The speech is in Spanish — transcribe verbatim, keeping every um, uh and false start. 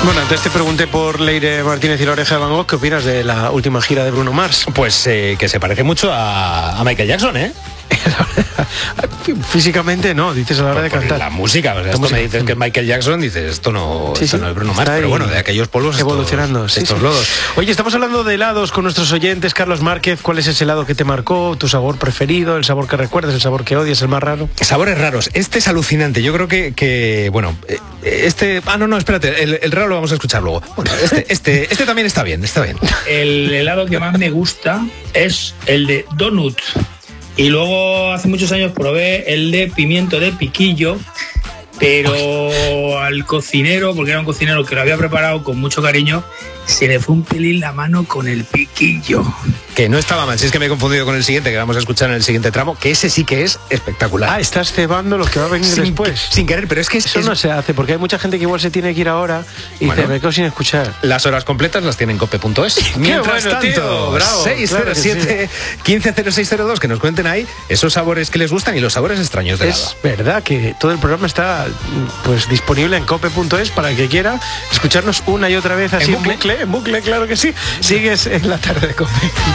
Bueno, antes te pregunté por Leire Martínez y la Oreja de Van Gogh, ¿qué opinas de la última gira de Bruno Mars? Pues eh, que se parece mucho a, a Michael Jackson, ¿eh? Físicamente no, dices a la hora de cantar. La música, o sea, esto me dices que es Michael Jackson, dices esto no, sí, esto sí, no es Bruno Mars, pero bueno, de aquellos polvos evolucionando, estos, sí, estos sí. lodos. Oye, estamos hablando de helados con nuestros oyentes. Carlos Márquez, ¿cuál es ese helado que te marcó? ¿Tu sabor preferido? ¿El sabor que recuerdas? ¿El sabor que odias? ¿El más raro? Sabores raros, este es alucinante. Yo creo que, que bueno, este... Ah, no, no, espérate, el, el raro lo vamos a escuchar luego. Bueno, este, este, este también está bien, está bien. El helado que más me gusta es el de donut. Y luego hace muchos años probé el de pimiento de piquillo, pero al cocinero, porque era un cocinero que lo había preparado con mucho cariño, se le fue un pelín la mano con el piquillo. Que no estaba mal, si es que me he confundido con el siguiente, que vamos a escuchar en el siguiente tramo, que ese sí que es espectacular. Ah, estás cebando lo que va a venir sin, después. Sin querer, pero es que... Es, Eso es... no se hace, porque hay mucha gente que igual se tiene que ir ahora y bueno, dice, me quedo sin escuchar. Las horas completas las tienen en cope punto es. Mientras bueno, tanto, tío, bravo, seis cero siete, uno cinco cero seis cero dos, que nos cuenten ahí esos sabores que les gustan y los sabores extraños de helado. Es verdad que todo el programa está pues disponible en cope punto es para el que quiera escucharnos una y otra vez así en bucle, en bucle, en bucle, claro que sí. Sigues en la tarde de Cope.